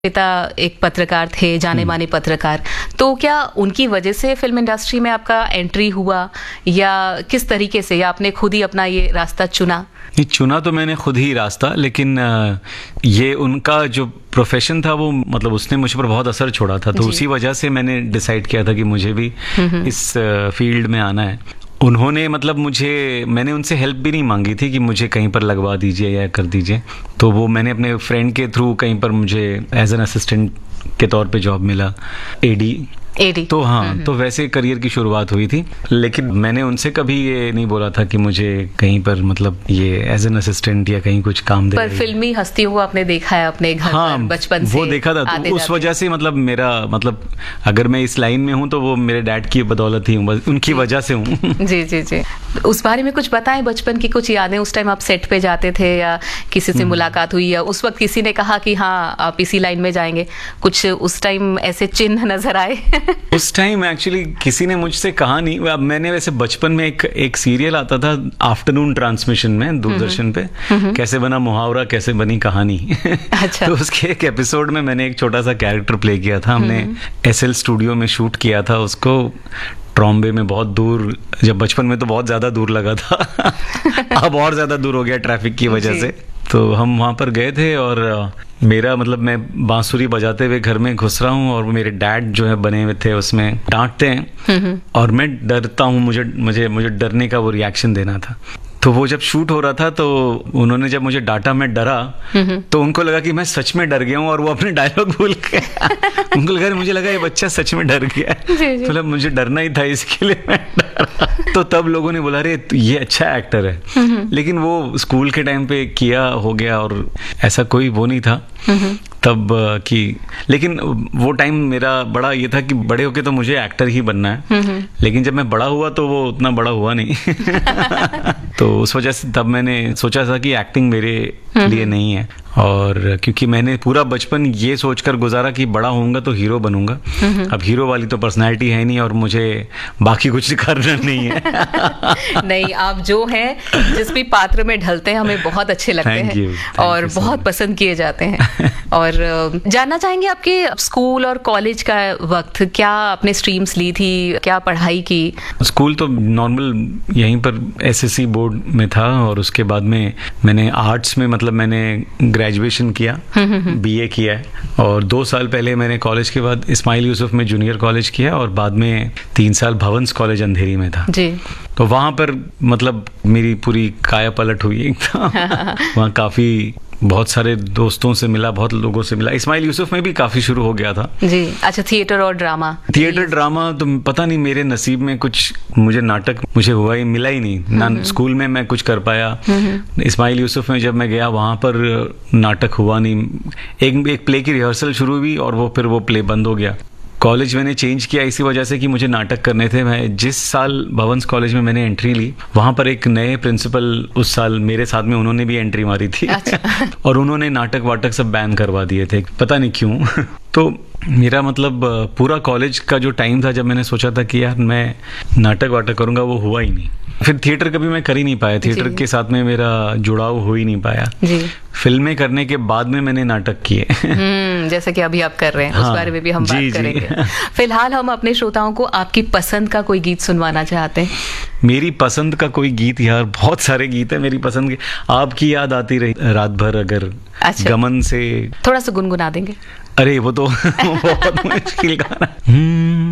पिता एक पत्रकार थे, जाने माने पत्रकार, तो क्या उनकी वजह से फिल्म इंडस्ट्री में आपका एंट्री हुआ या किस तरीके से, या आपने खुद ही अपना ये रास्ता चुना? नहीं, चुना तो मैंने खुद ही रास्ता, लेकिन ये उनका जो प्रोफेशन था वो मतलब उसने मुझ पर बहुत असर छोड़ा था, तो उसी वजह से मैंने डिसाइड किया था कि मुझे भी इस फील्ड में आना है। उन्होंने मतलब मैंने उनसे हेल्प भी नहीं मांगी थी कि मुझे कहीं पर लगवा दीजिए या कर दीजिए, तो वो मैंने अपने फ्रेंड के थ्रू कहीं पर मुझे एज एन असिस्टेंट के तौर पे जॉब मिला, एडी। तो हाँ, तो वैसे करियर की शुरुआत हुई थी, लेकिन मैंने उनसे कभी ये नहीं बोला था कि मुझे कहीं पर मतलब ये एज एन असिस्टेंट या कहीं कुछ काम दे। पर फिल्मी हस्तियों को आपने देखा है अपने घर पर बचपन से? वो देखा था, तो उस वजह से मतलब मेरा मतलब अगर मैं इस लाइन में हूँ तो वो मेरे डैड की बदौलत ही हूँ, उनकी वजह से हूँ। जी जी जी। उस बारे में कुछ बताएं, बचपन की कुछ यादें। उस टाइम आप सेट पे जाते थे या किसी से मुलाकात हुई, या उस वक्त किसी ने कहा कि हाँ आप इसी लाइन में जाएंगे, कुछ उस टाइम ऐसे चिन्ह नजर आए? उस टाइम एक्चुअली किसी ने मुझसे कहा नहीं। अब मैंने वैसे बचपन में एक सीरियल आता था आफ्टरनून ट्रांसमिशन में दूरदर्शन पे, कैसे बना मुहावरा कैसे बनी कहानी। अच्छा। तो उसके एक एपिसोड में मैंने एक छोटा सा कैरेक्टर प्ले किया था। हमने एसएल स्टूडियो में शूट किया था उसको, ट्रॉम्बे में, बहुत दूर। जब बचपन में तो बहुत ज्यादा दूर लगा था अब और ज्यादा दूर हो गया ट्रैफिक की वजह से। तो हम वहां पर गए थे और मेरा मतलब मैं बांसुरी बजाते हुए घर में घुस रहा हूँ और मेरे डैड जो है बने हुए थे उसमें डांटते हैं और मैं डरता हूँ, मुझे डरने का वो रिएक्शन देना था। तो वो जब शूट हो रहा था तो उन्होंने जब मुझे डांटा, मैं डरा, तो उनको लगा कि मैं सच में डर गया हूँ और वो अपने डायलॉग भूल गया। उनको लगा, मुझे लगा ये बच्चा सच में डर गया, मतलब मुझे डरना ही था, इसके लिए मैं डरा। तो तब लोगों ने बोला अरे ये अच्छा एक्टर है, लेकिन वो स्कूल के टाइम पे किया हो गया और ऐसा कोई वो नहीं था तब की। लेकिन वो टाइम मेरा बड़ा ये था कि बड़े होके तो मुझे एक्टर ही बनना है, लेकिन जब मैं बड़ा हुआ तो वो उतना बड़ा हुआ नहीं। तो उस वजह से तब मैंने सोचा था कि एक्टिंग मेरे लिए नहीं है, और क्योंकि मैंने पूरा बचपन ये सोचकर गुजारा कि बड़ा होऊंगा तो हीरो बनूंगा। अब हीरो वाली तो पर्सनालिटी है नहीं और मुझे बाकी कुछ करना नहीं है। नहीं, आप जो हैं, जिस भी पात्र में ढलते हैं हमें बहुत अच्छे लगते हैं और बहुत पसंद किए जाते हैं। और जानना चाहेंगे आपके स्कूल और कॉलेज का वक्त, क्या आपने स्ट्रीम्स ली थी, क्या पढ़ाई की? स्कूल तो नॉर्मल यहीं पर एसएससी बोर्ड में था, और उसके बाद में मैंने आर्ट्स में मतलब मैंने ग्रेजुएशन किया, बीए किया है, और 2 साल पहले मैंने कॉलेज के बाद इस्माइल यूसुफ में जूनियर कॉलेज किया, और बाद में 3 साल भवंस कॉलेज अंधेरी में था जी। तो वहां पर मतलब मेरी पूरी काया पलट हुई एकदम। वहाँ काफी बहुत सारे दोस्तों से मिला, बहुत लोगों से मिला। इस्माइल यूसुफ में भी काफी शुरू हो गया था जी। अच्छा, थिएटर और ड्रामा? थिएटर ड्रामा तो पता नहीं, मेरे नसीब में कुछ, मुझे नाटक मुझे हुआ ही, मिला ही नहीं ना। स्कूल में मैं कुछ कर पाया। इस्माइल यूसुफ में जब मैं गया वहां पर नाटक हुआ नहीं। एक प्ले की रिहर्सल शुरू हुई और फिर वो प्ले बंद हो गया। कॉलेज मैंने चेंज किया इसी वजह से कि मुझे नाटक करने थे। मैं जिस साल भवंस कॉलेज में मैंने एंट्री ली, वहां पर एक नए प्रिंसिपल उस साल मेरे साथ में, उन्होंने भी एंट्री मारी थी। अच्छा। और उन्होंने नाटक वाटक सब बैन करवा दिए थे, पता नहीं क्यों। तो मेरा मतलब पूरा कॉलेज का जो टाइम था जब मैंने सोचा था कि यार मैं नाटक वाटक करूंगा, वो हुआ ही नहीं। फिर थिएटर कभी मैं कर ही नहीं पाया, थिएटर के साथ में मेरा जुड़ाव हो ही नहीं पाया जी। फिल्में करने के बाद में मैंने नाटक किए। जैसे कि अभी आप कर रहे हैं, उस बारे में भी हम बात करेंगे। फिलहाल हम अपने श्रोताओं को आपकी पसंद का कोई गीत सुनवाना चाहते हैं। मेरी पसंद का कोई गीत, यार बहुत सारे गीत है मेरी पसंद के। आपकी याद आती रही रात भर अगर, अच्छा। गमन से थोड़ा सा गुनगुना देंगे? अरे वो तो बहुत मुश्किल गाना।